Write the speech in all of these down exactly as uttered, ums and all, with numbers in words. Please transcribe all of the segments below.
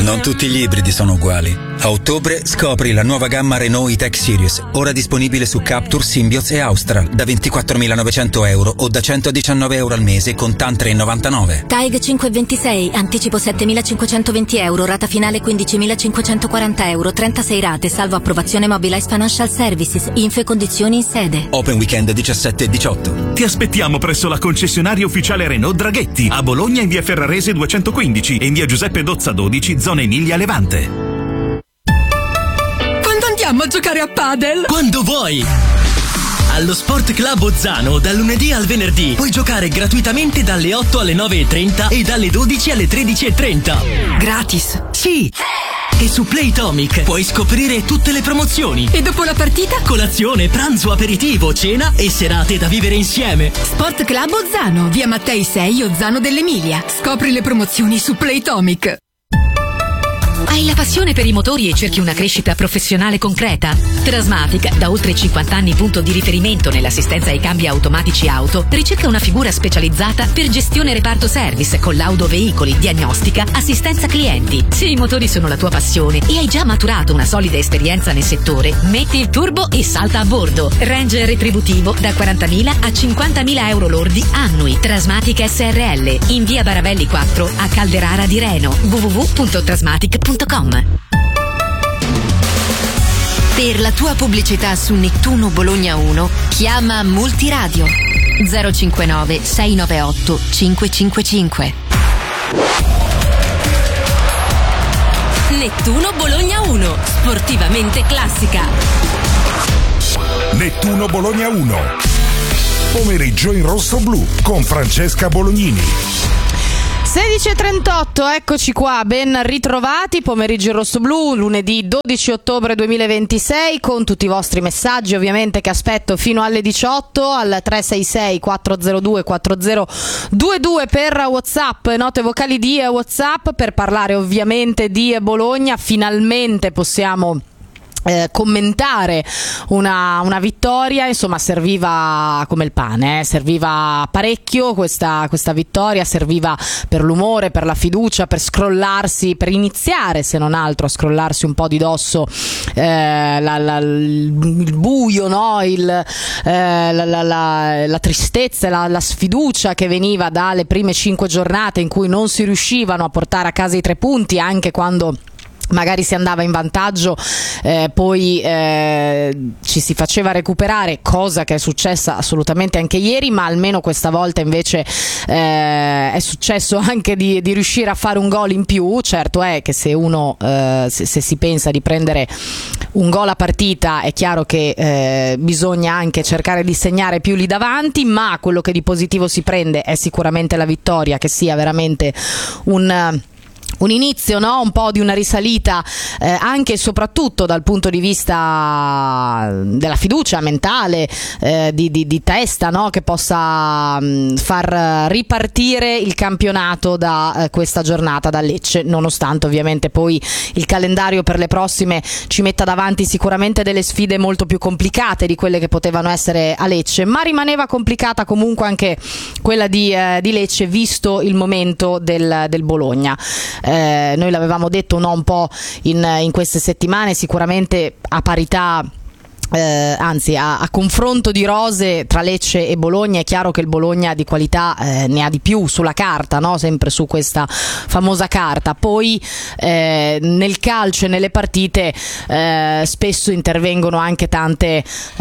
Non tutti gli ibridi sono uguali. A ottobre scopri la nuova gamma Renault E-Tech Series, ora disponibile su Captur, Symbioz e Austral, da ventiquattromilanovecento euro o da centodiciannove euro al mese con T A N tre virgola novantanove. T A E G cinque ventisei, anticipo settemilacinquecentoventi euro, rata finale quindicimilacinquecentoquaranta euro, trentasei rate, salvo approvazione Mobilize Financial Services, info e condizioni in sede. Open weekend diciassette e diciotto. Ti aspettiamo presso la concessionaria ufficiale Renault Draghetti, a Bologna in via Ferrarese duecentoquindici e in via Giuseppe Dozza dodici, zona Emilia Levante. Quando andiamo a giocare a padel? Quando vuoi! Allo Sport Club Ozzano, dal lunedì al venerdì, puoi giocare gratuitamente dalle otto alle nove e trenta e dalle dodici alle tredici e trenta. Gratis? Sì! E su Playtomic puoi scoprire tutte le promozioni. E dopo la partita? Colazione, pranzo, aperitivo, cena e serate da vivere insieme. Sport Club Ozzano, via Mattei sei, Ozzano dell'Emilia. Scopri le promozioni su Playtomic. Hai la passione per i motori e cerchi una crescita professionale concreta? Trasmatic, da oltre cinquanta anni punto di riferimento nell'assistenza ai cambi automatici auto, ricerca una figura specializzata per gestione reparto service, collaudo veicoli, diagnostica, assistenza clienti. Se i motori sono la tua passione e hai già maturato una solida esperienza nel settore, metti il turbo e salta a bordo. Range retributivo da quarantamila a cinquantamila euro lordi annui. Trasmatic S R L, in via Baravelli quattro a Calderara di Reno. w w w punto trasmatic punto com. Per la tua pubblicità su Nettuno Bologna uno, chiama Multiradio zero cinquantanove sei nove otto cinque cinque cinque. Nettuno Bologna uno, sportivamente classica. Nettuno Bologna uno. Pomeriggio in rosso-blu con Francesca Bolognini. sedici e trentotto, eccoci qua, ben ritrovati, pomeriggio in rosso-blu, lunedì dodici ottobre duemilaventisei, con tutti i vostri messaggi ovviamente che aspetto fino alle diciotto al tre sei sei quattro zero due quattro zero due due per WhatsApp, note vocali di WhatsApp, per parlare ovviamente di Bologna. Finalmente possiamo Eh, commentare una, una vittoria, insomma serviva come il pane, eh? serviva parecchio questa, questa vittoria, serviva per l'umore, per la fiducia, per scrollarsi, per iniziare se non altro a scrollarsi un po' di dosso eh, la, la, il buio, no? il, eh, la, la, la, la tristezza, la, la sfiducia che veniva dalle prime cinque giornate in cui non si riuscivano a portare a casa i tre punti, anche quando magari si andava in vantaggio, eh, poi eh, ci si faceva recuperare, cosa che è successa assolutamente anche ieri, ma almeno questa volta invece eh, è successo anche di, di riuscire a fare un gol in più. Certo è che se uno eh, se, se si pensa di prendere un gol a partita è chiaro che eh, bisogna anche cercare di segnare più lì davanti, ma quello che di positivo si prende è sicuramente la vittoria, che sia veramente un un inizio, no? Un po' di una risalita eh, anche e soprattutto dal punto di vista della fiducia mentale, eh, di, di, di testa, no? Che possa mh, far ripartire il campionato da eh, questa giornata da Lecce, nonostante ovviamente poi il calendario per le prossime ci metta davanti sicuramente delle sfide molto più complicate di quelle che potevano essere a Lecce, ma rimaneva complicata comunque anche quella di, eh, di Lecce, visto il momento del, del Bologna. Eh, noi l'avevamo detto, no, un po' in, in queste settimane, sicuramente a parità, eh, anzi a, a confronto di rose tra Lecce e Bologna, è chiaro che il Bologna di qualità eh, ne ha di più sulla carta, no? Sempre su questa famosa carta. Poi eh, nel calcio e nelle partite eh, spesso intervengono anche tante,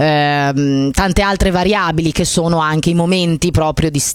eh, tante altre variabili, che sono anche i momenti proprio di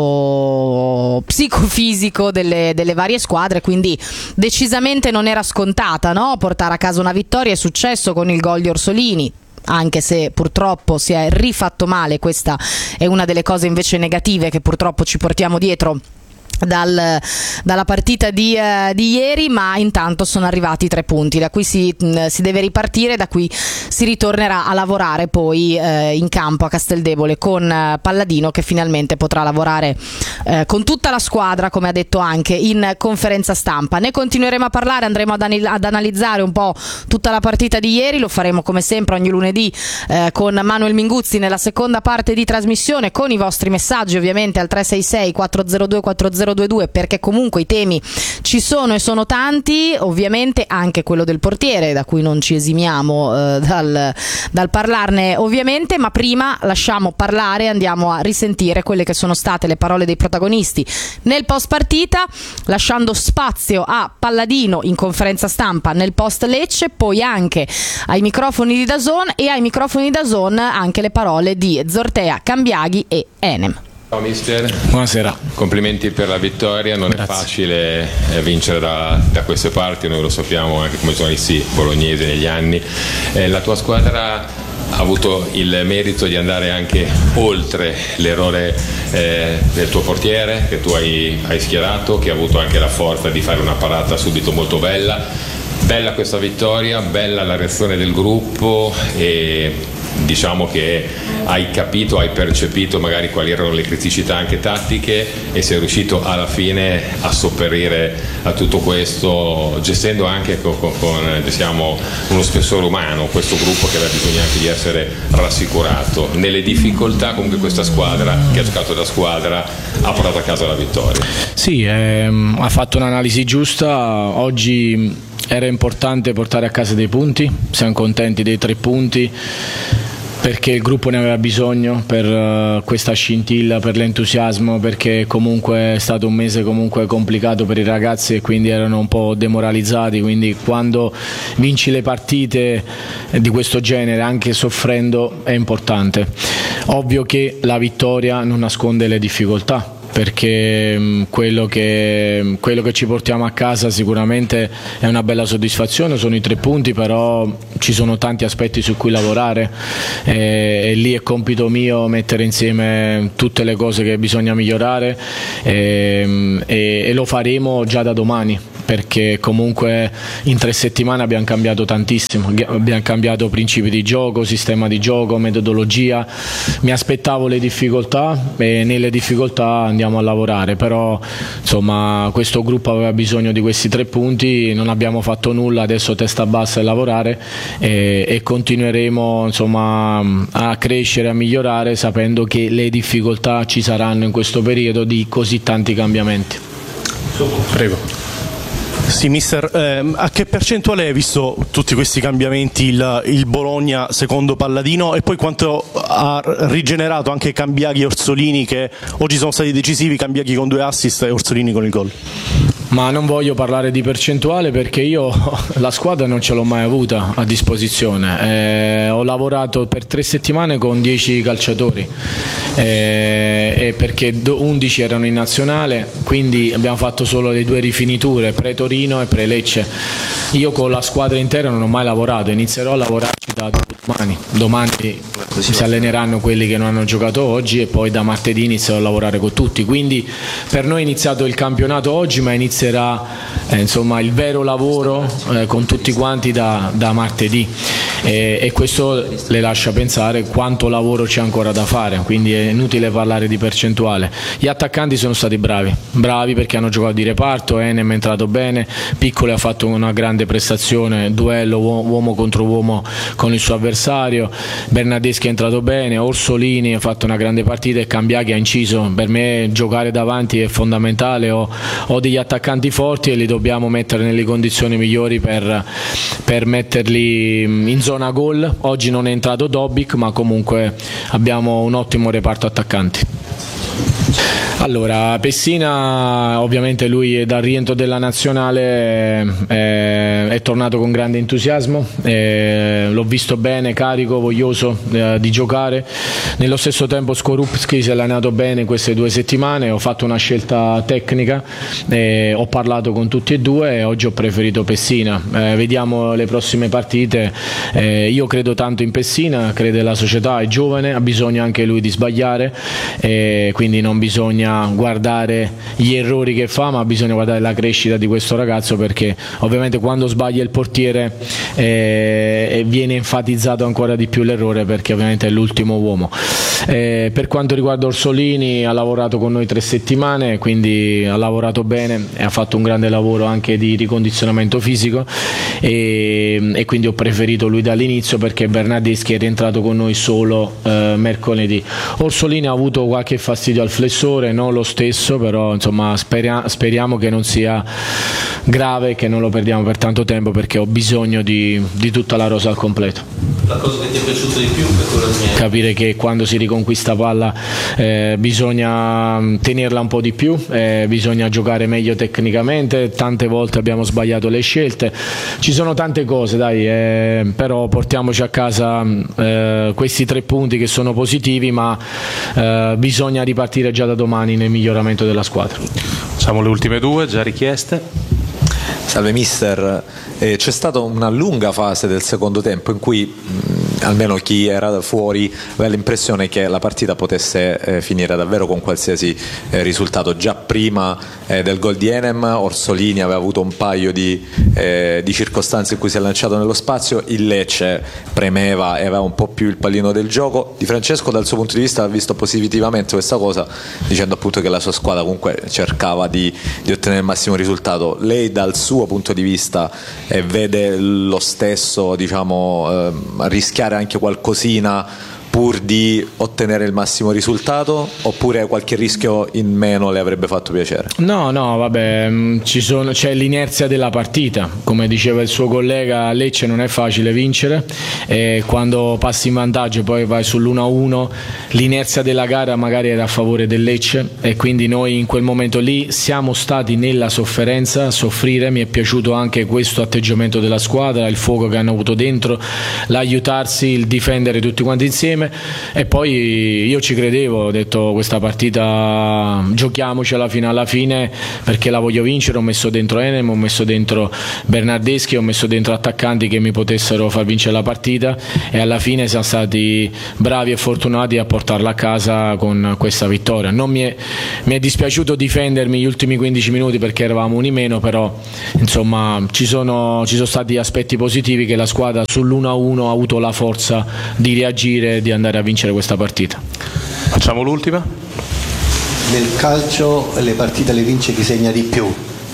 stato psicofisico delle, delle varie squadre, quindi decisamente non era scontata, no? Portare a casa una vittoria. È successo con il gol di Orsolini, anche se purtroppo si è rifatto male. Questa è una delle cose invece negative che purtroppo ci portiamo dietro Dal, dalla partita di, eh, di ieri, ma intanto sono arrivati i tre punti, da cui si, mh, si deve ripartire, da cui si ritornerà a lavorare poi eh, in campo a Casteldebole con eh, Palladino, che finalmente potrà lavorare eh, con tutta la squadra, come ha detto anche in conferenza stampa. Ne continueremo a parlare, andremo ad, anil- ad analizzare un po' tutta la partita di ieri, lo faremo come sempre ogni lunedì eh, con Manuel Minguzzi nella seconda parte di trasmissione, con i vostri messaggi ovviamente al tre sei sei quattro zero due quattro zero zero due due, perché comunque i temi ci sono e sono tanti, ovviamente anche quello del portiere, da cui non ci esimiamo eh, dal, dal parlarne ovviamente, ma prima lasciamo parlare, andiamo a risentire quelle che sono state le parole dei protagonisti nel post partita, lasciando spazio a Palladino in conferenza stampa nel post Lecce, poi anche ai microfoni di DAZN e ai microfoni di DAZN anche le parole di Zortea, Cambiaghi e Enem. Ciao mister. Buonasera. Complimenti per la vittoria, non Grazie. È facile vincere da, da queste parti, noi lo sappiamo anche come giornalisti bolognesi negli anni. Eh, la tua squadra ha avuto il merito di andare anche oltre l'errore eh, del tuo portiere che tu hai, hai schierato, che ha avuto anche la forza di fare una parata subito molto bella. Bella questa vittoria, bella la reazione del gruppo e diciamo che hai capito, hai percepito magari quali erano le criticità anche tattiche e sei riuscito alla fine a sopperire a tutto questo, gestendo anche con, con, con diciamo, uno spessore umano questo gruppo che aveva bisogno anche di essere rassicurato. Nelle difficoltà comunque questa squadra che ha giocato da squadra ha portato a casa la vittoria. Sì, ehm, ha fatto un'analisi giusta. Oggi era importante portare a casa dei punti, siamo contenti dei tre punti perché il gruppo ne aveva bisogno per uh, questa scintilla, per l'entusiasmo, perché comunque è stato un mese comunque complicato per i ragazzi e quindi erano un po' demoralizzati, quindi quando vinci le partite di questo genere anche soffrendo è importante. Ovvio che la vittoria non nasconde le difficoltà, perché quello che, quello che ci portiamo a casa sicuramente è una bella soddisfazione, sono i tre punti, però ci sono tanti aspetti su cui lavorare e, e lì è compito mio mettere insieme tutte le cose che bisogna migliorare e, e, e lo faremo già da domani, perché comunque in tre settimane abbiamo cambiato tantissimo, abbiamo cambiato principi di gioco, sistema di gioco, metodologia. Mi aspettavo le difficoltà e nelle difficoltà andiamo a lavorare, però insomma questo gruppo aveva bisogno di questi tre punti, non abbiamo fatto nulla, adesso testa bassa e lavorare e, e continueremo insomma a crescere, a migliorare, sapendo che le difficoltà ci saranno in questo periodo di così tanti cambiamenti. Prego. Sì, mister, eh, a che percentuale hai visto tutti questi cambiamenti il, il Bologna secondo Palladino e poi quanto ha rigenerato anche Cambiaghi e Orsolini, che oggi sono stati decisivi, Cambiaghi con due assist e Orsolini con il gol? Ma non voglio parlare di percentuale perché io la squadra non ce l'ho mai avuta a disposizione, eh, ho lavorato per tre settimane con dieci calciatori eh, e perché undici erano in nazionale, quindi abbiamo fatto solo le due rifiniture, pre-Torino e pre-Lecce. Io con la squadra intera non ho mai lavorato, inizierò a lavorarci da domani, domani si alleneranno quelli che non hanno giocato oggi e poi da martedì inizierò a lavorare con tutti, quindi per noi è iniziato il campionato oggi, ma inizierà eh, insomma il vero lavoro eh, con tutti quanti da, da martedì e, e questo le lascia pensare quanto lavoro c'è ancora da fare, quindi è inutile parlare di percentuale. Gli attaccanti sono stati bravi, bravi perché hanno giocato di reparto, Enem è entrato bene, Piccoli ha fatto una grande prestazione, duello uomo contro uomo con il suo avversario, Bernardeschi è entrato bene, Orsolini ha fatto una grande partita e Cambiaghi ha inciso. Per me giocare davanti è fondamentale, ho, ho degli attaccanti forti e li dobbiamo mettere nelle condizioni migliori per, per metterli in zona gol. Oggi non è entrato Dobic, ma comunque abbiamo un ottimo reparto attaccanti. Allora, Pessina ovviamente lui è dal rientro della nazionale, è, è tornato con grande entusiasmo, è, l'ho visto bene, carico, voglioso eh, di giocare. Nello stesso tempo Skorupski si è allenato bene queste due settimane, ho fatto una scelta tecnica, eh, ho parlato con tutti e due e oggi ho preferito Pessina. Eh, vediamo le prossime partite, eh, io credo tanto in Pessina, credo la società, è giovane, ha bisogno anche lui di sbagliare, eh, quindi non bisogna guardare gli errori che fa, ma bisogna guardare la crescita di questo ragazzo, perché ovviamente quando sbaglia il portiere eh, viene enfatizzato ancora di più l'errore, perché ovviamente è l'ultimo uomo. Eh, per quanto riguarda Orsolini, ha lavorato con noi tre settimane, quindi ha lavorato bene e ha fatto un grande lavoro anche di ricondizionamento fisico e, e quindi ho preferito lui dall'inizio, perché Bernardeschi è rientrato con noi solo eh, mercoledì. Orsolini ha avuto qualche fastidio al flessore, non lo stesso, però insomma speria- speriamo che non sia grave e che non lo perdiamo per tanto tempo, perché ho bisogno di, di tutta la rosa al completo. La cosa che ti è piaciuta di più per quello che capire che quando si riconquista palla eh, bisogna tenerla un po' di più, eh, bisogna giocare meglio tecnicamente, tante volte abbiamo sbagliato le scelte, ci sono tante cose dai, eh, però portiamoci a casa eh, questi tre punti che sono positivi, ma eh, bisogna ripartire già da domani nel miglioramento della squadra. Facciamo le ultime due già richieste. Salve mister, eh, c'è stata una lunga fase del secondo tempo in cui mh, almeno chi era fuori aveva l'impressione che la partita potesse eh, finire davvero con qualsiasi eh, risultato. Già prima eh, del gol di Enem Orsolini aveva avuto un paio di, eh, di circostanze in cui si è lanciato nello spazio, il Lecce premeva e aveva un po' più il pallino del gioco. Di Francesco dal suo punto di vista ha visto positivamente questa cosa, dicendo appunto che la sua squadra comunque cercava di, di ottenere il massimo risultato. Lei dal suo punto di vista eh, vede lo stesso, diciamo, eh, rischiare anche qualcosina pur di ottenere il massimo risultato, oppure qualche rischio in meno le avrebbe fatto piacere? No, no, vabbè, ci sono, c'è l'inerzia della partita, come diceva il suo collega, a Lecce non è facile vincere, e quando passi in vantaggio e poi vai sull'uno a uno, l'inerzia della gara magari era a favore del Lecce, e quindi noi in quel momento lì siamo stati nella sofferenza, a soffrire. Mi è piaciuto anche questo atteggiamento della squadra, il fuoco che hanno avuto dentro, l'aiutarsi, il difendere tutti quanti insieme. E poi io ci credevo, ho detto questa partita giochiamocela fino alla fine perché la voglio vincere. Ho messo dentro Enem, ho messo dentro Bernardeschi, ho messo dentro attaccanti che mi potessero far vincere la partita, e alla fine siamo stati bravi e fortunati a portarla a casa con questa vittoria. Non mi è, mi è dispiaciuto difendermi gli ultimi quindici minuti perché eravamo uno in meno, però insomma ci sono, ci sono stati aspetti positivi, che la squadra sull'uno a uno ha avuto la forza di reagire, di andare a vincere questa partita. Facciamo l'ultima. Nel calcio le partite le vince chi segna di più.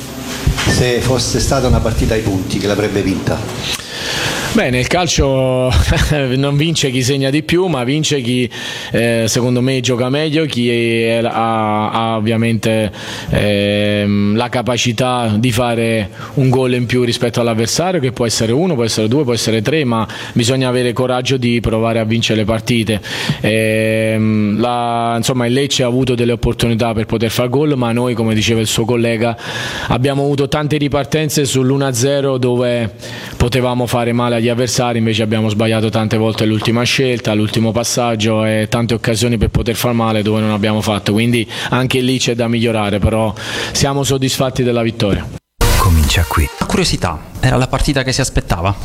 Se fosse stata una partita ai punti, che l'avrebbe vinta? Beh, nel calcio non vince chi segna di più, ma vince chi eh, secondo me gioca meglio, chi è, ha, ha ovviamente eh, la capacità di fare un gol in più rispetto all'avversario, che può essere uno, può essere due, può essere tre, ma bisogna avere coraggio di provare a vincere le partite. Eh, la, insomma, il Lecce ha avuto delle opportunità per poter fare gol, ma noi, come diceva il suo collega, abbiamo avuto tante ripartenze sull'uno a zero dove potevamo fare male agli avversari, invece abbiamo sbagliato tante volte l'ultima scelta, l'ultimo passaggio, e tante occasioni per poter far male dove non abbiamo fatto, quindi anche lì c'è da migliorare, però siamo soddisfatti della vittoria. Comincia qui. Curiosità, era la partita che si aspettava?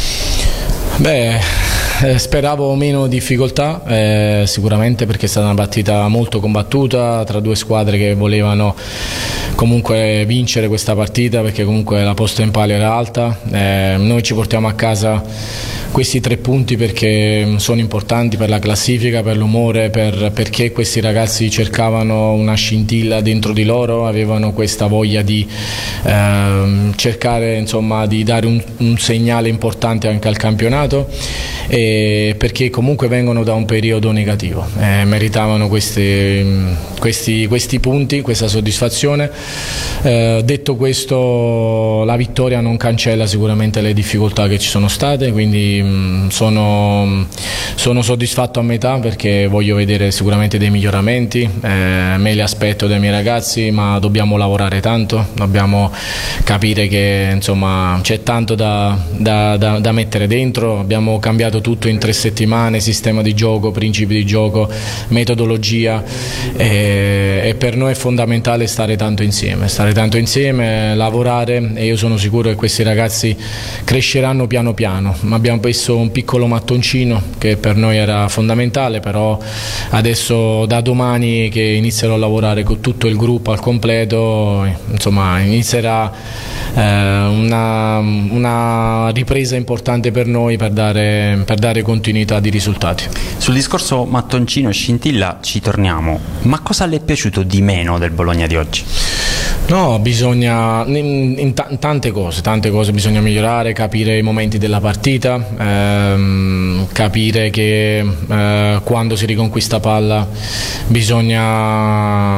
Beh, eh, speravo meno difficoltà, eh, sicuramente, perché è stata una partita molto combattuta tra due squadre che volevano comunque vincere questa partita, perché comunque la posta in palio era alta. Eh, noi ci portiamo a casa questi tre punti perché sono importanti per la classifica, per l'umore, per, perché questi ragazzi cercavano una scintilla dentro di loro, avevano questa voglia di eh, cercare, insomma, di dare un, un segnale importante anche al campionato, e perché comunque vengono da un periodo negativo, eh, meritavano questi, questi, questi punti, questa soddisfazione. Eh, detto questo, la vittoria non cancella sicuramente le difficoltà che ci sono state, quindi mh, sono, sono soddisfatto a metà, perché voglio vedere sicuramente dei miglioramenti, eh, me li aspetto dai miei ragazzi, ma dobbiamo lavorare tanto, dobbiamo capire che insomma c'è tanto da, da, da, da mettere dentro. Abbiamo cambiato tutto in tre settimane, sistema di gioco, principi di gioco, metodologia, e, e per noi è fondamentale stare tanto insieme, stare tanto insieme, lavorare, e io sono sicuro che questi ragazzi cresceranno piano piano. Ma abbiamo messo un piccolo mattoncino che per noi era fondamentale, però adesso da domani che inizierò a lavorare con tutto il gruppo al completo, insomma inizierà eh, una, una ripresa importante per noi per dare, per dare continuità di risultati. Sul discorso mattoncino e scintilla ci torniamo, ma cosa le è piaciuto di meno del Bologna di oggi? No, bisogna in, in t- tante cose, tante cose bisogna migliorare, capire i momenti della partita, ehm, capire che eh, quando si riconquista palla bisogna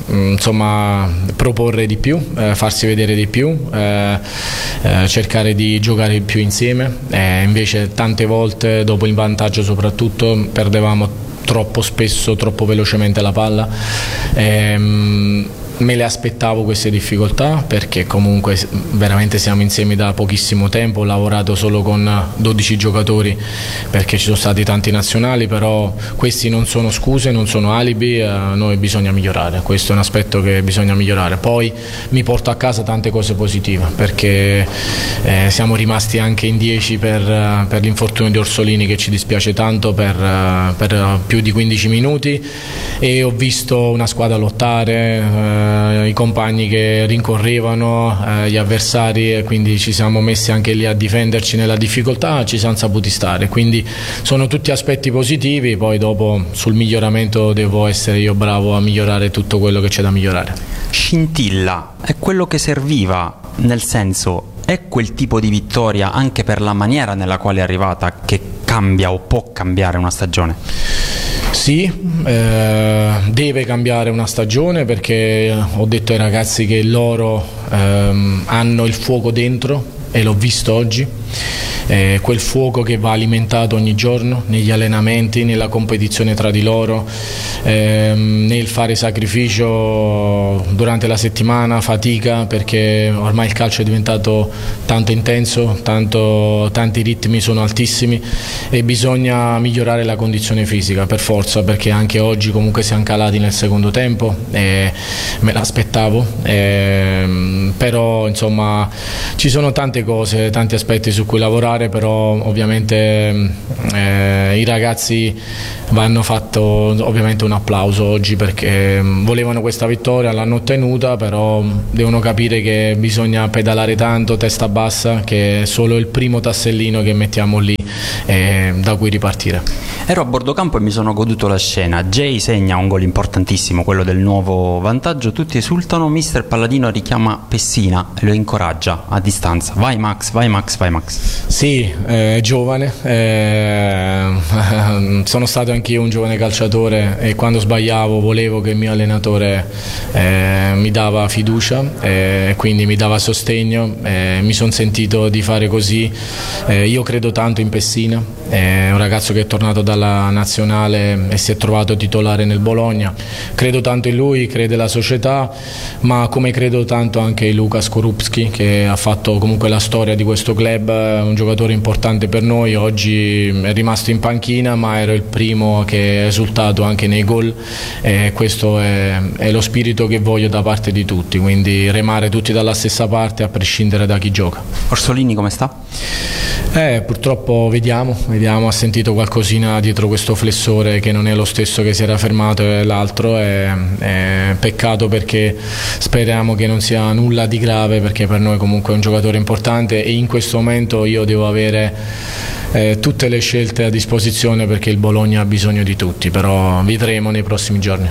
insomma proporre di più, eh, farsi vedere di più, eh, eh, cercare di giocare di più insieme, eh, invece tante volte dopo il vantaggio soprattutto perdevamo troppo spesso, troppo velocemente la palla. Ehm, Me le aspettavo queste difficoltà perché comunque veramente siamo insieme da pochissimo tempo, ho lavorato solo con dodici giocatori perché ci sono stati tanti nazionali, però questi non sono scuse, non sono alibi, a noi bisogna migliorare, questo è un aspetto che bisogna migliorare. Poi mi porto a casa tante cose positive perché eh, siamo rimasti anche in dieci per, per l'infortunio di Orsolini che ci dispiace tanto per, per più di quindici minuti, e ho visto una squadra lottare, eh, i compagni che rincorrevano eh, gli avversari, e quindi ci siamo messi anche lì a difenderci nella difficoltà, ci siamo saputi stare, quindi sono tutti aspetti positivi. Poi dopo sul miglioramento devo essere io bravo a migliorare tutto quello che c'è da migliorare. Scintilla è quello che serviva, nel senso, è quel tipo di vittoria anche per la maniera nella quale è arrivata che cambia o può cambiare una stagione? Sì, eh, deve cambiare una stagione perché ho detto ai ragazzi che loro ehm, hanno il fuoco dentro e l'ho visto oggi, eh, quel fuoco che va alimentato ogni giorno negli allenamenti, nella competizione tra di loro, ehm, nel fare sacrificio durante la settimana, fatica, perché ormai il calcio è diventato tanto intenso, tanto, tanti ritmi sono altissimi e bisogna migliorare la condizione fisica per forza, perché anche oggi comunque siamo calati nel secondo tempo e me l'aspettavo, e, però insomma ci sono tante cose, tanti aspetti su cui lavorare, però ovviamente eh, i ragazzi vanno fatto ovviamente un applauso oggi perché volevano questa vittoria, l'hanno ottenuta, però devono capire che bisogna pedalare tanto, testa bassa, che è solo il primo tassellino che mettiamo lì e da cui ripartire. Ero a bordo campo e mi sono goduto la scena. Jay segna un gol importantissimo, quello del nuovo vantaggio, tutti esultano, mister Palladino richiama Pessina e lo incoraggia a distanza: vai Max, vai Max, vai Max. Sì, è eh, giovane, eh, sono stato anch'io un giovane calciatore e quando sbagliavo volevo che il mio allenatore eh, mi dava fiducia e eh, quindi mi dava sostegno, eh, mi sono sentito di fare così. Eh, io credo tanto in Pessina, è un ragazzo che è tornato dalla nazionale e si è trovato titolare nel Bologna, credo tanto in lui, crede la società, ma come credo tanto anche in Luka Skorupski, che ha fatto comunque la storia di questo club, un giocatore importante per noi. Oggi è rimasto in panchina ma ero il primo che è esultato anche nei gol e questo è, è lo spirito che voglio da parte di tutti, quindi remare tutti dalla stessa parte a prescindere da chi gioca. Orsolini come sta? Eh, purtroppo vediamo, vediamo, ha sentito qualcosina dietro questo flessore che non è lo stesso che si era fermato, e l'altro è, è peccato perché speriamo che non sia nulla di grave, perché per noi comunque è un giocatore importante e in questo momento io devo avere eh, tutte le scelte a disposizione perché il Bologna ha bisogno di tutti, però vedremo nei prossimi giorni.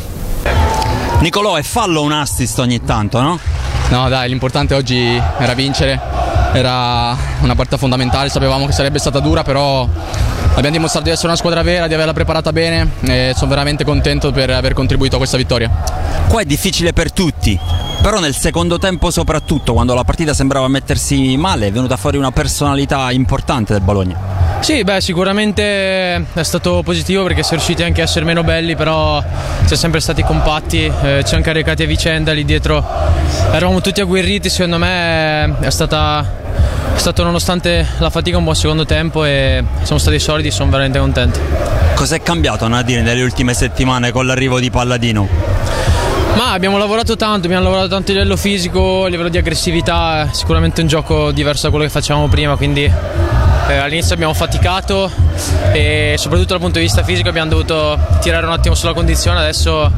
Nicolò, è fallo un assist ogni tanto, no? No dai, l'importante oggi era vincere, era una partita fondamentale, sapevamo che sarebbe stata dura, però abbiamo dimostrato di essere una squadra vera, di averla preparata bene e sono veramente contento per aver contribuito a questa vittoria. Qua è difficile per tutti, però nel secondo tempo soprattutto, quando la partita sembrava mettersi male, è venuta fuori una personalità importante del Bologna. Sì, beh, sicuramente è stato positivo perché si è riusciti anche a essere meno belli, però siamo sempre stati compatti, eh, ci hanno caricati a vicenda lì dietro, eravamo tutti agguerriti. Secondo me è stata, è stato, nonostante la fatica, un buon secondo tempo e siamo stati solidi, sono veramente contento. Cos'è cambiato, Nadine, nelle ultime settimane con l'arrivo di Palladino? Ma abbiamo lavorato tanto, abbiamo lavorato tanto a livello fisico, a livello di aggressività, sicuramente un gioco diverso da quello che facevamo prima, quindi eh, all'inizio abbiamo faticato e soprattutto dal punto di vista fisico abbiamo dovuto tirare un attimo sulla condizione. Adesso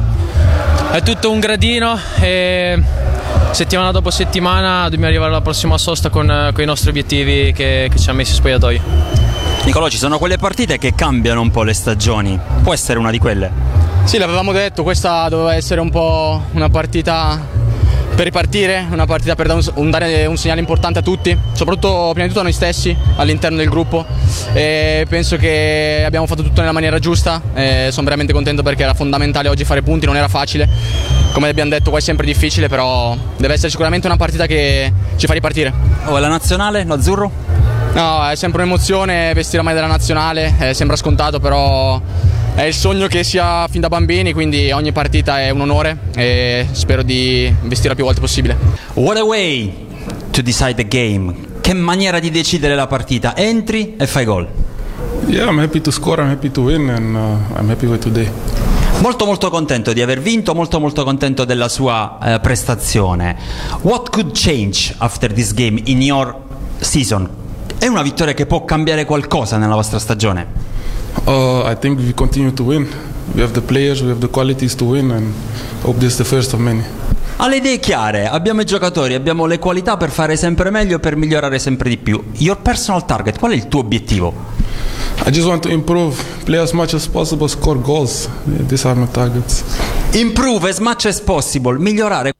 è tutto un gradino e settimana dopo settimana dobbiamo arrivare alla prossima sosta con, con i nostri obiettivi che, che ci ha messi in spogliatoio. Nicolò, ci sono quelle partite che cambiano un po' le stagioni, può essere una di quelle? Sì, l'avevamo detto, questa doveva essere un po' una partita per ripartire, una partita per dare un segnale importante a tutti, soprattutto prima di tutto a noi stessi all'interno del gruppo, e penso che abbiamo fatto tutto nella maniera giusta e sono veramente contento perché era fondamentale oggi fare punti, non era facile, come abbiamo detto qua è sempre difficile, però deve essere sicuramente una partita che ci fa ripartire. Oh, la nazionale, lo azzurro? No, è sempre un'emozione vestire la maglia della nazionale, eh, sembra scontato, però è il sogno che si ha fin da bambini, quindi ogni partita è un onore e spero di vestirla più volte possibile. What a way to decide the game. Che maniera di decidere la partita, entri e fai gol. Yeah, I'm happy to score, I'm happy to win and uh, I'm happy with today. Molto molto contento di aver vinto, molto molto contento della sua eh, prestazione. What could change after this game in your season? È una vittoria che può cambiare qualcosa nella vostra stagione? Uh, I think we continue to win. We have the players, we have the qualities to win and hope this is the first of many. Ha le idee chiare, abbiamo i giocatori, abbiamo le qualità per fare sempre meglio e per migliorare sempre di più. Your personal target, qual è il tuo obiettivo? I just want to improve, play as much as possible, score goals. These are my targets. Improve as much as possible, migliorare.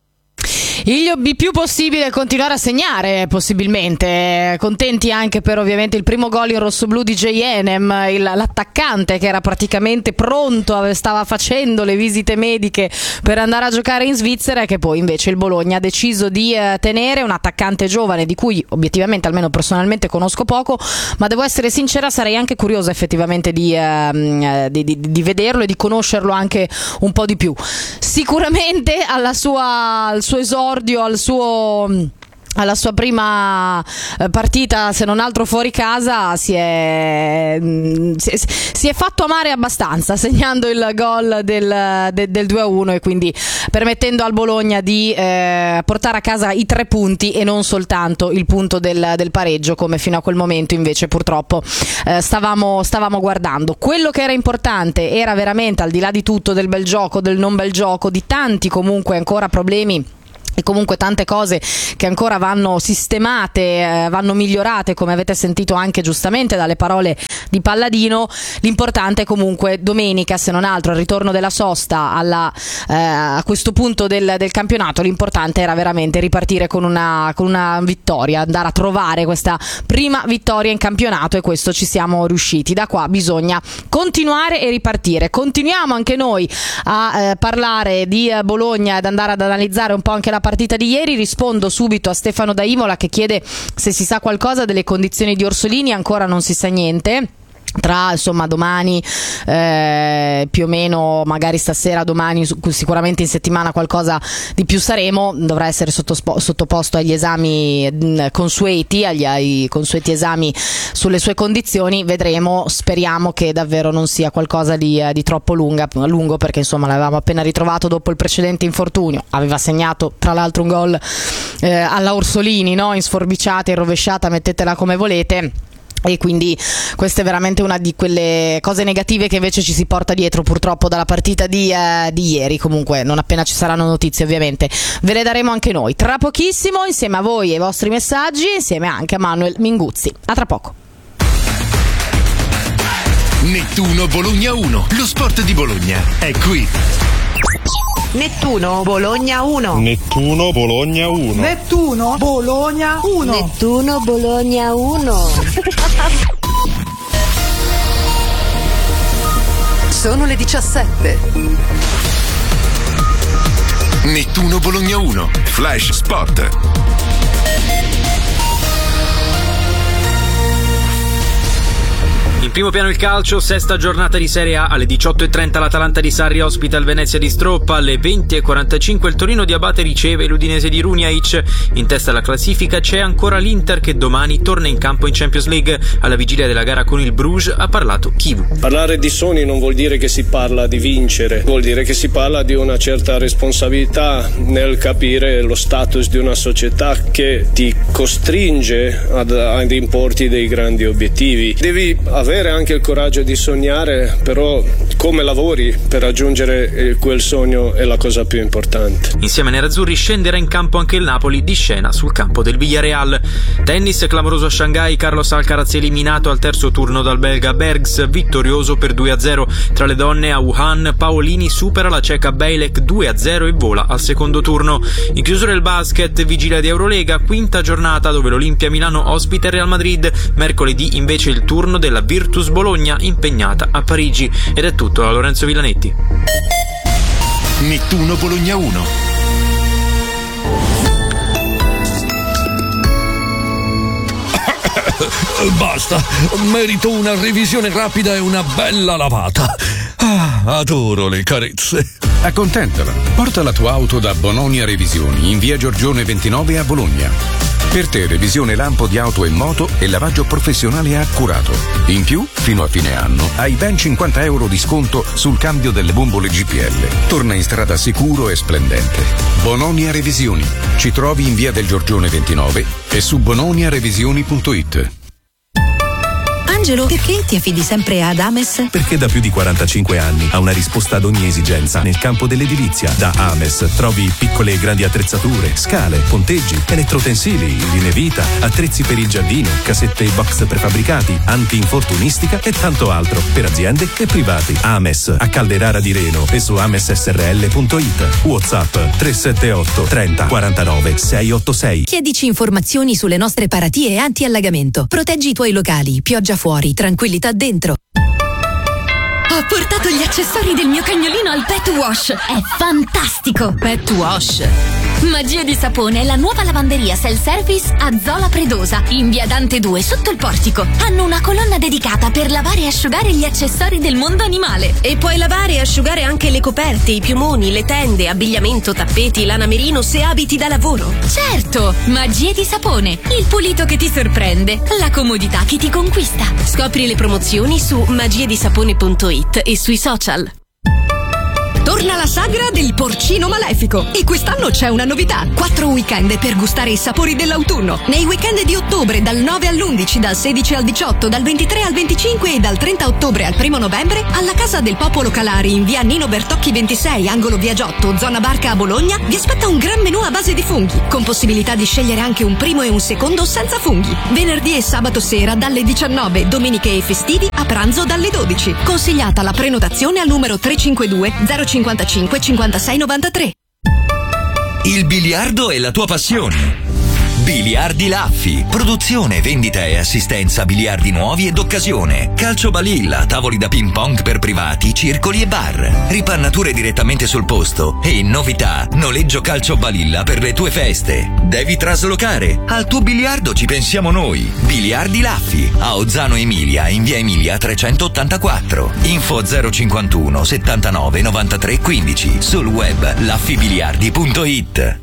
Il più possibile continuare a segnare, possibilmente. Contenti anche per ovviamente il primo gol in rossoblù di J N M, il, l'attaccante che era praticamente pronto, stava facendo le visite mediche per andare a giocare in Svizzera e che poi invece il Bologna ha deciso di eh, tenere, un attaccante giovane di cui obiettivamente almeno personalmente conosco poco, ma devo essere sincera, sarei anche curiosa effettivamente di, eh, di, di, di vederlo e di conoscerlo anche un po' di più. Sicuramente alla sua, al suo esordio, al suo alla sua prima partita, se non altro fuori casa, si è, si è, si è fatto amare abbastanza, segnando il gol del, del, del due a uno e quindi permettendo al Bologna di eh, portare a casa i tre punti e non soltanto il punto del, del pareggio, come fino a quel momento invece purtroppo eh, stavamo, stavamo guardando. Quello che era importante era veramente, al di là di tutto, del bel gioco, del non bel gioco, di tanti comunque ancora problemi e comunque tante cose che ancora vanno sistemate, eh, vanno migliorate, come avete sentito anche giustamente dalle parole di Palladino. L'importante è comunque domenica, se non altro, al ritorno della sosta alla, eh, a questo punto del, del campionato, l'importante era veramente ripartire con una, con una vittoria, andare a trovare questa prima vittoria in campionato, e questo ci siamo riusciti. Da qua bisogna continuare e ripartire. Continuiamo anche noi a eh, parlare di eh, Bologna ed andare ad analizzare un po' anche la partita di ieri. Rispondo subito a Stefano da Imola che chiede se si sa qualcosa delle condizioni di Orsolini. Ancora non si sa niente. Tra insomma domani eh, più o meno, magari stasera, domani, sicuramente in settimana qualcosa di più saremo. Dovrà essere sottospo- sottoposto agli esami mh, consueti, agli ai consueti esami sulle sue condizioni. Vedremo, speriamo che davvero non sia qualcosa di, eh, di troppo lunga, lungo, perché insomma l'avevamo appena ritrovato dopo il precedente infortunio. Aveva segnato tra l'altro un gol eh, alla Orsolini, no? In sforbiciata, in rovesciata, mettetela come volete. E quindi questa è veramente una di quelle cose negative che invece ci si porta dietro purtroppo dalla partita di, eh, di ieri. Comunque non appena ci saranno notizie ovviamente ve le daremo anche noi tra pochissimo, insieme a voi e ai vostri messaggi, insieme anche a Manuel Minguzzi. A tra poco. Nettuno Bologna uno, lo sport di Bologna è qui. Nettuno Bologna uno. Nettuno Bologna uno. Nettuno Bologna uno. Nettuno Bologna uno. Sono le diciassette. Nettuno Bologna uno, Flash Sport. In primo piano il calcio, sesta giornata di Serie A. Alle diciotto e trenta l'Atalanta di Sarri ospita il Venezia di Stroppa. Alle venti e quarantacinque il Torino di Abate riceve l'Udinese di Runjaic. In testa alla classifica c'è ancora l'Inter, che domani torna in campo in Champions League. Alla vigilia della gara con il Bruges ha parlato Chivu. Parlare di sogni non vuol dire che si parla di vincere, vuol dire che si parla di una certa responsabilità nel capire lo status di una società che ti costringe ad, ad importi dei grandi obiettivi. Devi avere anche il coraggio di sognare, però come lavori per raggiungere quel sogno è la cosa più importante. Insieme ai nerazzurri scenderà in campo anche il Napoli, di scena sul campo del Villarreal. Tennis, clamoroso a Shanghai, Carlos Alcaraz eliminato al terzo turno dal belga Bergs, vittorioso per due a zero. Tra le donne a Wuhan, Paolini supera la ceca Bejlek due a zero e vola al secondo turno. In chiusura il basket, vigilia di Eurolega, quinta giornata dove l'Olimpia Milano ospita il Real Madrid. Mercoledì invece il turno della Virtus Bologna impegnata a Parigi. Ed è tutto da Lorenzo Villanetti. Nettuno Bologna uno. Basta, merito una revisione rapida e una bella lavata. Ah, adoro le carezze. Accontentala. Porta la tua auto da Bononia Revisioni in via Giorgione ventinove a Bologna. Per te revisione lampo di auto e moto e lavaggio professionale e accurato. In più, fino a fine anno, hai ben cinquanta euro di sconto sul cambio delle bombole G P L. Torna in strada sicuro e splendente. Bononia Revisioni. Ci trovi in via del Giorgione ventinove e su bononiarevisioni punto it. Angelo, perché ti affidi sempre ad Ames? Perché da più di quarantacinque anni ha una risposta ad ogni esigenza nel campo dell'edilizia. Da Ames trovi piccole e grandi attrezzature, scale, ponteggi, elettrotensili, linee vita, attrezzi per il giardino, casette e box prefabbricati, anti-infortunistica e tanto altro per aziende e privati. Ames a Calderara di Reno e su ames s r l punto it. WhatsApp tre sette otto trenta quarantanove seicentottantasei. Chiedici informazioni sulle nostre paratie anti-allagamento. Proteggi i tuoi locali, pioggia fuori, tranquillità dentro. Ho portato gli accessori del mio cagnolino al Pet Wash. È fantastico! Pet Wash. Magia di sapone è la nuova lavanderia self-service a Zola Predosa, in via Dante due, sotto il portico. Hanno una colonna dedicata per lavare e asciugare gli accessori del mondo animale. E puoi lavare e asciugare anche le coperte, i piumoni, le tende, abbigliamento, tappeti, lana merino se abiti da lavoro. Certo! Magia di sapone. Il pulito che ti sorprende. La comodità che ti conquista. Scopri le promozioni su magiadisapone punto it e sui social. Torna la sagra del porcino malefico e quest'anno c'è una novità. Quattro weekend per gustare i sapori dell'autunno. Nei weekend di ottobre dal nove all'undici, dal sedici al diciotto, dal ventitré al venticinque e dal trenta ottobre al primo novembre alla Casa del Popolo Calari in via Nino Bertocchi ventisei, angolo via Giotto, zona Barca a Bologna, vi aspetta un gran menù a base di funghi, con possibilità di scegliere anche un primo e un secondo senza funghi. Venerdì e sabato sera dalle diciannove, domeniche e festivi a pranzo dalle dodici. Consigliata la prenotazione al numero tre cinque due zero cinquantacinque cinquantasei novantatré. Il biliardo è la tua passione. Biliardi Laffi, produzione, vendita e assistenza biliardi nuovi ed occasione, calcio balilla, tavoli da ping pong per privati, circoli e bar, ripannature direttamente sul posto e novità, noleggio calcio balilla per le tue feste. Devi traslocare? Al tuo biliardo ci pensiamo noi. Biliardi Laffi, a Ozzano Emilia, in via Emilia trecentottantaquattro. Info zero cinquantuno settantanove novantatré quindici, sul web laffibiliardi punto it.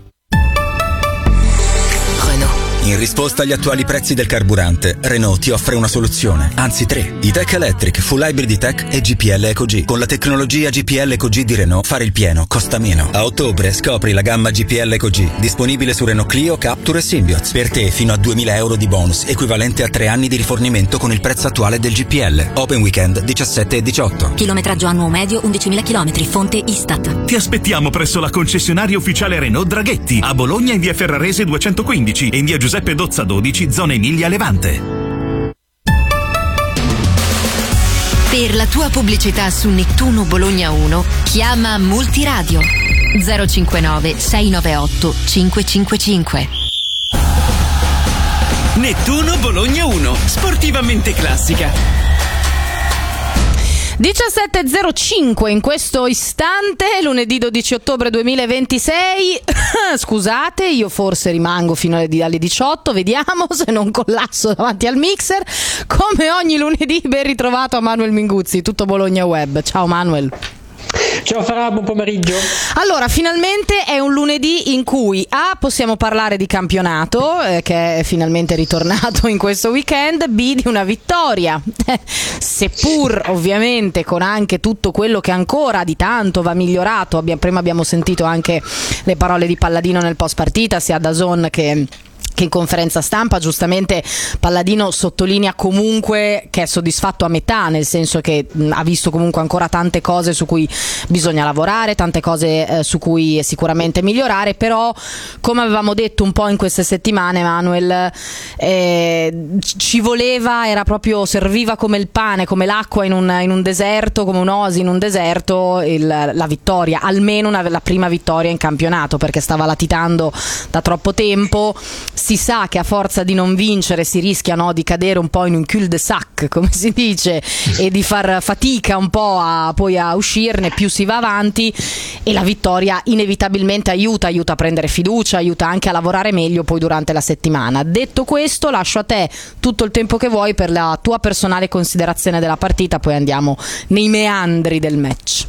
In risposta agli attuali prezzi del carburante, Renault ti offre una soluzione, anzi tre. E-Tech Electric, Full Hybrid E-Tech e G P L EcoG. Con la tecnologia G P L EcoG di Renault, fare il pieno costa meno. A ottobre scopri la gamma G P L EcoG, disponibile su Renault Clio, Captur e Symbioz. Per te fino a duemila euro di bonus, equivalente a tre anni di rifornimento con il prezzo attuale del G P L. Open Weekend diciassette e diciotto. Chilometraggio annuo medio undicimila chilometri, fonte Istat. Ti aspettiamo presso la concessionaria ufficiale Renault Draghetti, a Bologna in via Ferrarese duecentoquindici e in via Giuseppe Dozza dodici, zona Emilia Levante. Per la tua pubblicità su Nettuno Bologna uno, chiama Multiradio zero cinquantanove sei novantaotto cinquecentocinquantacinque. Nettuno Bologna uno, sportivamente classica. diciassette e zero cinque in questo istante, lunedì dodici ottobre duemilaventisei. Scusate, io forse rimango fino alle, alle diciotto, vediamo se non collasso davanti al mixer. Come ogni lunedì, ben ritrovato a Manuel Minguzzi, tutto Bologna Web. Ciao Manuel. Ciao Farah, buon pomeriggio. Allora, finalmente è un lunedì in cui A, possiamo parlare di campionato, eh, che è finalmente ritornato in questo weekend, B, di una vittoria, seppur ovviamente con anche tutto quello che ancora di tanto va migliorato. Abbiamo, prima abbiamo sentito anche le parole di Palladino nel post partita, sia da Zon che che in conferenza stampa. Giustamente Palladino sottolinea comunque che è soddisfatto a metà, nel senso che mh, ha visto comunque ancora tante cose su cui bisogna lavorare, tante cose eh, su cui sicuramente migliorare, però come avevamo detto un po' in queste settimane, Manuel, eh, ci voleva, era proprio, serviva come il pane, come l'acqua in un, in un deserto, come un'oasi in un deserto, il, la vittoria, almeno una, la prima vittoria in campionato, perché stava latitando da troppo tempo. si sa che a forza di non vincere si rischia, no, di cadere un po' in un cul-de-sac, come si dice, e di far fatica un po' a, poi a uscirne, più si va avanti, e la vittoria inevitabilmente aiuta, aiuta a prendere fiducia, aiuta anche a lavorare meglio poi durante la settimana. Detto questo, lascio a te tutto il tempo che vuoi per la tua personale considerazione della partita, poi andiamo nei meandri del match.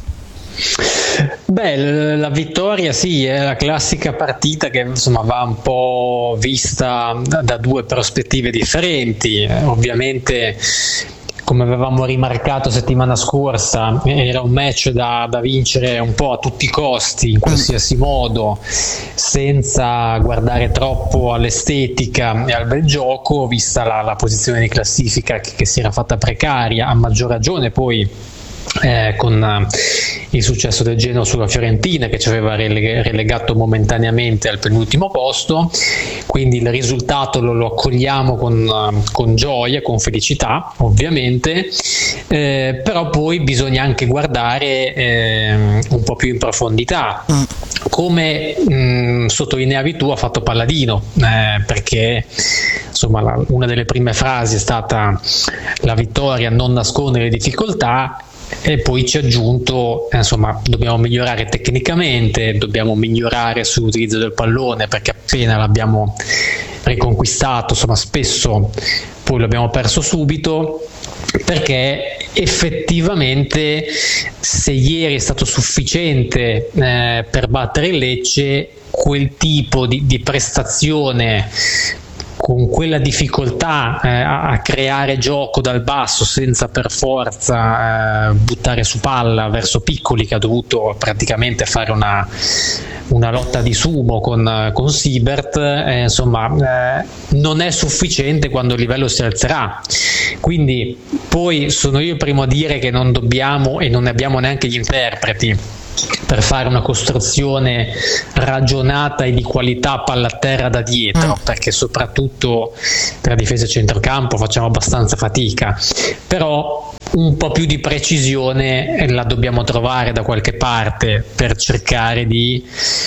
Beh, la vittoria sì, è la classica partita che insomma va un po' vista da, da due prospettive differenti. Eh, ovviamente, come avevamo rimarcato settimana scorsa, era un match da, da vincere un po' a tutti i costi, in qualsiasi modo, senza guardare troppo all'estetica e al bel gioco, vista la, la posizione di classifica che, che si era fatta precaria, a maggior ragione poi Eh, con uh, il successo del Genoa sulla Fiorentina, che ci aveva releg- relegato momentaneamente al penultimo posto. Quindi il risultato lo, lo accogliamo con, uh, con gioia, con felicità ovviamente, eh, però poi bisogna anche guardare eh, un po' più in profondità, come mh, sottolineavi tu ha fatto Palladino, eh, perché insomma la, una delle prime frasi è stata: la vittoria non nasconde le difficoltà. E poi ci ha aggiunto, eh, insomma, dobbiamo migliorare tecnicamente, dobbiamo migliorare sull'utilizzo del pallone, perché appena l'abbiamo riconquistato, insomma, spesso poi l'abbiamo perso subito, perché effettivamente se ieri è stato sufficiente eh, per battere il Lecce, quel tipo di, di prestazione con quella difficoltà eh, a, a creare gioco dal basso senza per forza eh, buttare su palla verso Piccoli, che ha dovuto praticamente fare una, una lotta di sumo con, con Siebert, eh, insomma eh, non è sufficiente quando il livello si alzerà. Quindi poi sono io il primo a dire che non dobbiamo, e non ne abbiamo neanche gli interpreti per fare una costruzione ragionata e di qualità palla a terra da dietro, perché soprattutto tra difesa e centrocampo facciamo abbastanza fatica, però un po' più di precisione la dobbiamo trovare da qualche parte per cercare di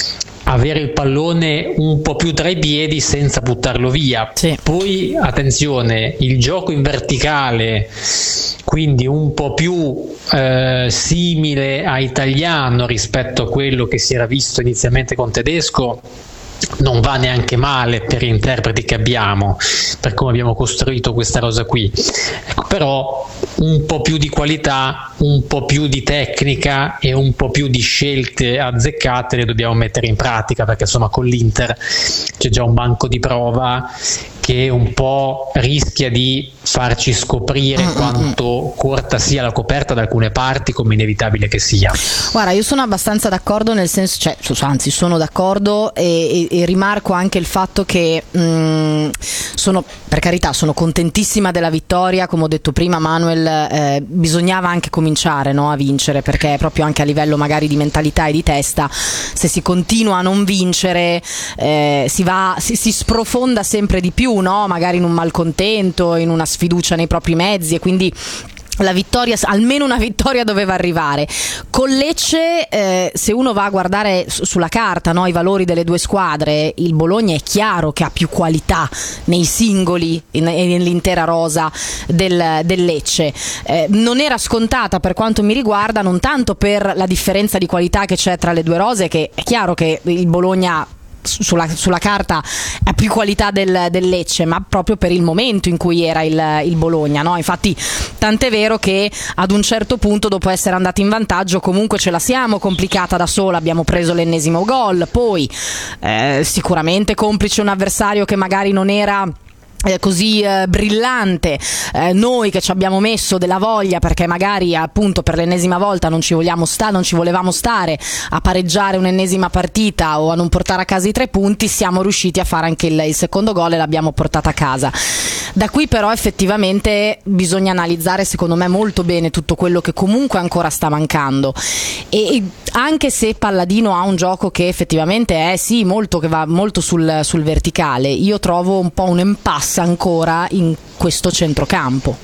avere il pallone un po' più tra i piedi senza buttarlo via. Sì. Poi attenzione, il gioco in verticale, quindi un po' più eh, simile a italiano rispetto a quello che si era visto inizialmente con Tedesco, non va neanche male per gli interpreti che abbiamo, per come abbiamo costruito questa rosa qui. Ecco, però un po' più di qualità, un po' più di tecnica e un po' più di scelte azzeccate le dobbiamo mettere in pratica, perché insomma con l'Inter c'è già un banco di prova che un po' rischia di farci scoprire mm-hmm. quanto corta sia la coperta da alcune parti, come inevitabile che sia. Guarda, io sono abbastanza d'accordo, nel senso, cioè, anzi sono d'accordo e, e, e rimarco anche il fatto che mh, sono, per carità, sono contentissima della vittoria, come ho detto prima Manuel, eh, bisognava anche cominciare, no, a vincere, perché proprio anche a livello magari di mentalità e di testa, se si continua a non vincere eh, si va, si, si sprofonda sempre di più, no? Magari in un malcontento, in una sfiducia nei propri mezzi, e quindi la vittoria, almeno una vittoria doveva arrivare. Con Lecce, eh, se uno va a guardare sulla carta, no, i valori delle due squadre, il Bologna è chiaro che ha più qualità nei singoli e nell'intera rosa del, del Lecce. Eh, non era scontata per quanto mi riguarda, non tanto per la differenza di qualità che c'è tra le due rose, che è chiaro che il Bologna Sulla, sulla carta ha più qualità del, del Lecce, ma proprio per il momento in cui era il, il Bologna, no? Infatti tant'è vero che ad un certo punto, dopo essere andati in vantaggio, comunque ce la siamo complicata da sola, abbiamo preso l'ennesimo gol, poi eh, sicuramente complice un avversario che magari non era Eh, così eh, brillante, eh, noi che ci abbiamo messo della voglia, perché magari appunto per l'ennesima volta non ci vogliamo sta- non ci volevamo stare a pareggiare un'ennesima partita o a non portare a casa i tre punti, siamo riusciti a fare anche il, il secondo gol e l'abbiamo portata a casa. Da qui però effettivamente bisogna analizzare, secondo me, molto bene tutto quello che comunque ancora sta mancando, e, e anche se Palladino ha un gioco che effettivamente è sì molto, che va molto sul, sul verticale, io trovo un po' un impasse ancora in questo centrocampo.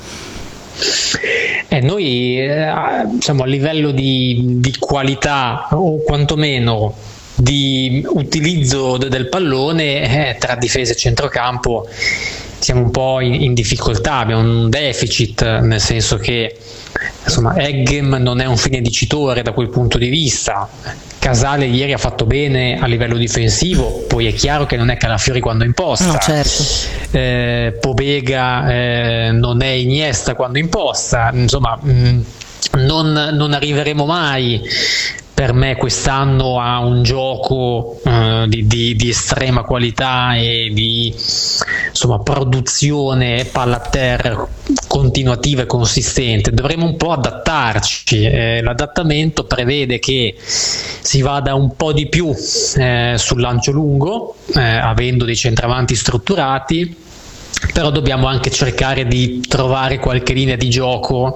Eh, noi eh, diciamo a livello di, di qualità, o quantomeno di utilizzo del pallone eh, tra difesa e centrocampo siamo un po' in, in difficoltà, abbiamo un deficit, nel senso che insomma Eggem non è un fine dicitore da quel punto di vista. Casale ieri ha fatto bene a livello difensivo, poi è chiaro che non è Calafiori quando imposta. No, certo. eh, Pobega eh, non è Iniesta quando imposta, insomma mh, non, non arriveremo mai per me quest'anno a un gioco uh, di, di, di estrema qualità e di insomma produzione palla a terra continuativa e consistente. Dovremo un po' adattarci, eh, l'adattamento prevede che si vada un po' di più eh, sul lancio lungo, eh, avendo dei centravanti strutturati, però dobbiamo anche cercare di trovare qualche linea di gioco,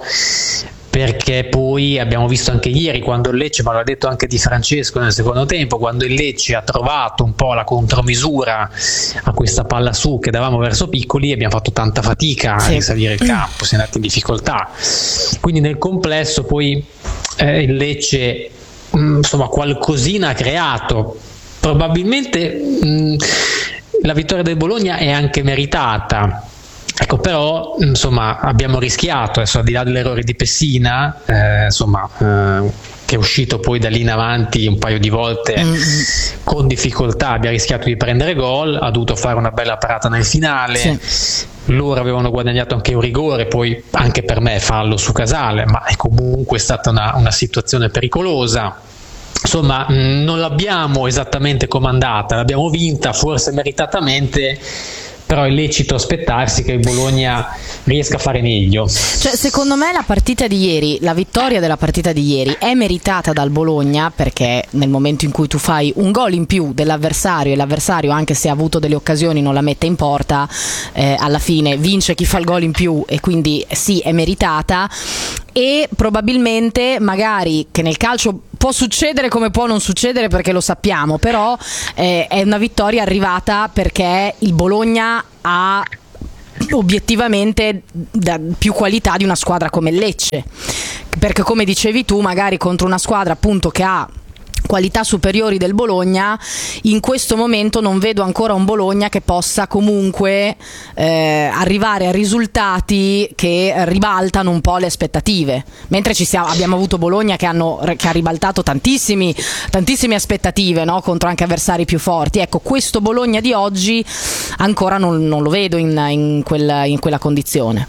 perché poi abbiamo visto anche ieri quando il Lecce, ma l'ha detto anche Di Francesco nel secondo tempo, quando il Lecce ha trovato un po' la contromisura a questa palla su che davamo verso Piccoli, abbiamo fatto tanta fatica sì. a risalire il campo, si è andati in difficoltà. Quindi nel complesso poi eh, il Lecce mh, insomma qualcosina ha creato, probabilmente mh, la vittoria del Bologna è anche meritata. Ecco, però insomma abbiamo rischiato, adesso al di là dell'errore di Pessina, eh, insomma eh, che è uscito poi da lì in avanti un paio di volte mm. con difficoltà, abbiamo rischiato di prendere gol, ha dovuto fare una bella parata nel finale, sì. Loro avevano guadagnato anche un rigore, poi anche per me fallo su Casale, ma è comunque stata una, una situazione pericolosa. Insomma mh, non l'abbiamo esattamente comandata, l'abbiamo vinta forse meritatamente, però è lecito aspettarsi che il Bologna riesca a fare meglio. Cioè, secondo me la partita di ieri, la vittoria della partita di ieri è meritata dal Bologna, perché nel momento in cui tu fai un gol in più dell'avversario e l'avversario, anche se ha avuto delle occasioni, non la mette in porta, eh, alla fine vince chi fa il gol in più, e quindi sì, è meritata. E probabilmente magari, che nel calcio può succedere come può non succedere, perché lo sappiamo, però eh, è una vittoria arrivata perché il Bologna ha obiettivamente da, più qualità di una squadra come il Lecce, perché come dicevi tu, magari contro una squadra appunto che ha qualità superiori del Bologna, in questo momento non vedo ancora un Bologna che possa comunque eh, arrivare a risultati che ribaltano un po' le aspettative, mentre ci siamo, abbiamo avuto Bologna che, hanno, che ha ribaltato tantissimi, tantissime aspettative, no? Contro anche avversari più forti. Ecco, questo Bologna di oggi ancora non, non lo vedo in, in, quella, in quella condizione.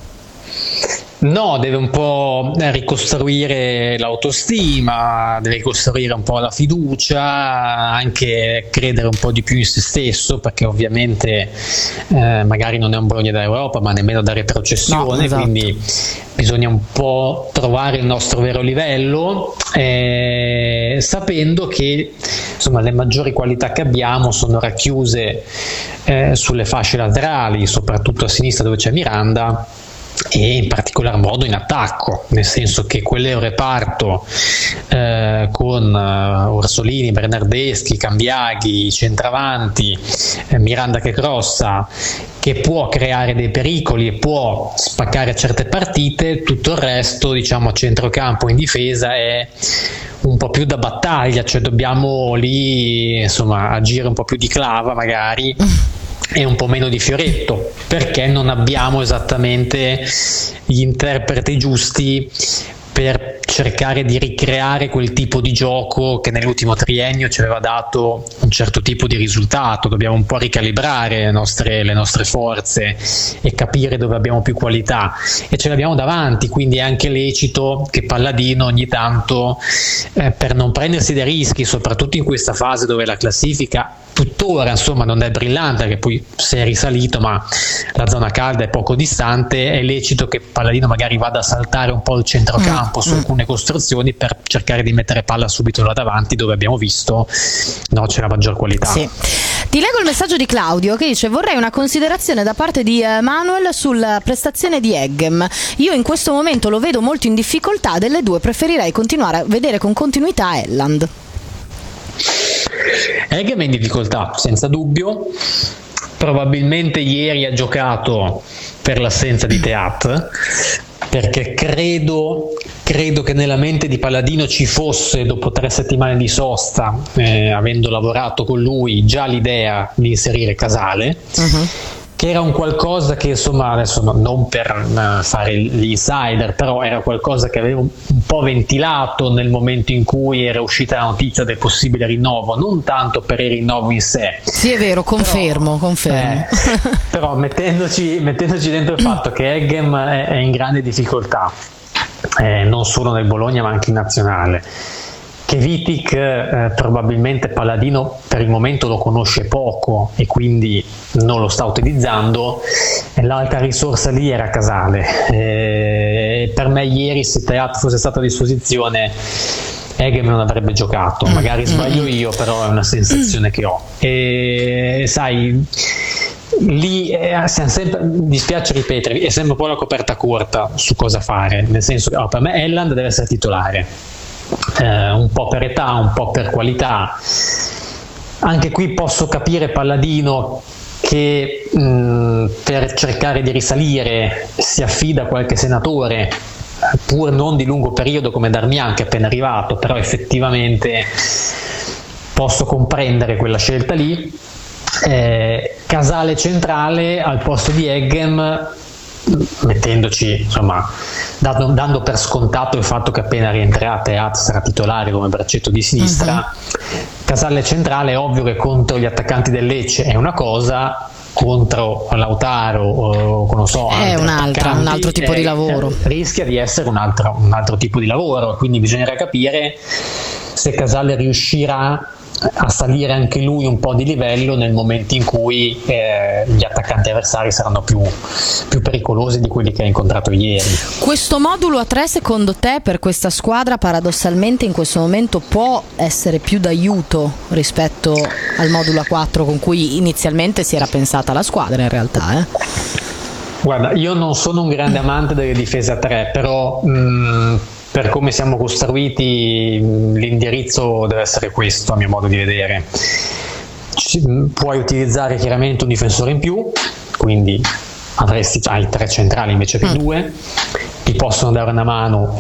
No, deve un po' ricostruire l'autostima, deve ricostruire un po' la fiducia, anche credere un po' di più in se stesso, perché ovviamente eh, magari non è un Bologna da Europa, ma nemmeno da retrocessione, no, esatto. Quindi bisogna un po' trovare il nostro vero livello, eh, sapendo che insomma le maggiori qualità che abbiamo sono racchiuse eh, sulle fasce laterali, soprattutto a sinistra dove c'è Miranda, e in particolar modo in attacco, nel senso che quel reparto eh, con uh, Orsolini, Bernardeschi, Cambiaghi, centravanti, eh, Miranda che crossa, che può creare dei pericoli e può spaccare certe partite, tutto il resto, diciamo, a centrocampo, in difesa è un po' più da battaglia, cioè dobbiamo lì insomma agire un po' più di clava magari e un po' meno di fioretto, perché non abbiamo esattamente gli interpreti giusti per cercare di ricreare quel tipo di gioco che nell'ultimo triennio ci aveva dato un certo tipo di risultato. Dobbiamo un po' ricalibrare le nostre, le nostre forze e capire dove abbiamo più qualità, e ce l'abbiamo davanti, quindi è anche lecito che Palladino ogni tanto, eh, per non prendersi dei rischi, soprattutto in questa fase dove la classifica tuttora insomma non è brillante, perché poi si è risalito ma la zona calda è poco distante, è lecito che Palladino magari vada a saltare un po' il centrocampo mm. su alcune costruzioni per cercare di mettere palla subito là davanti, dove abbiamo visto no, c'è la maggior qualità. Sì. Ti leggo il messaggio di Claudio che dice: vorrei una considerazione da parte di Manuel sulla prestazione di Eggem. Io in questo momento lo vedo molto in difficoltà, delle due preferirei continuare a vedere con continuità Elland. Eggem è in difficoltà, senza dubbio. Probabilmente ieri ha giocato per l'assenza di Teat, perché credo, credo che nella mente di Palladino ci fosse, dopo tre settimane di sosta, eh, avendo lavorato con lui, già l'idea di inserire Casale, uh-huh. che era un qualcosa che, insomma, adesso no, non per uh, fare gli insider, però era qualcosa che avevo un po' ventilato nel momento in cui era uscita la notizia del possibile rinnovo, non tanto per il rinnovo in sé. Sì, è vero, confermo, però, confermo. Eh, però mettendoci, mettendoci dentro il fatto che Eggem è, è in grande difficoltà, eh, non solo nel Bologna ma anche in nazionale, che Vitic eh, probabilmente Palladino per il momento lo conosce poco e quindi non lo sta utilizzando, e l'altra risorsa lì era Casale. Eh, per me ieri, se Teat fosse stato a disposizione, Eggem non avrebbe giocato, magari sbaglio io, però è una sensazione che ho. E sai, lì eh, sempre, mi dispiace ripetere, è sempre un po' la coperta corta su cosa fare, nel senso che oh, per me Elland deve essere titolare, eh, un po' per età, un po' per qualità. Anche qui posso capire Palladino che mh, per cercare di risalire si affida a qualche senatore, pur non di lungo periodo come Darmian, che è appena arrivato, però effettivamente posso comprendere quella scelta lì. Eh, Casale centrale al posto di Eggem, mettendoci, insomma, dando, dando per scontato il fatto che appena rientrerà Teat sarà titolare come braccetto di sinistra. Uh-huh. Casale centrale, è ovvio che contro gli attaccanti del Lecce è una cosa, contro Lautaro o non so, è un'altra, un altro tipo è, di lavoro, rischia di essere un altro, un altro tipo di lavoro, quindi bisognerà capire se Casale riuscirà a salire anche lui un po' di livello nel momento in cui eh, gli attaccanti avversari saranno più, più pericolosi di quelli che ha incontrato ieri. Questo modulo a tre, secondo te, per questa squadra paradossalmente in questo momento può essere più d'aiuto rispetto al modulo a quattro con cui inizialmente si era pensata la squadra, in realtà? Eh? Guarda, io non sono un grande amante delle difese a tre, però mh, per come siamo costruiti l'indirizzo deve essere questo, a mio modo di vedere. Ci, puoi utilizzare chiaramente un difensore in più, quindi avresti hai tre centrali invece che mm. due, ti possono dare una mano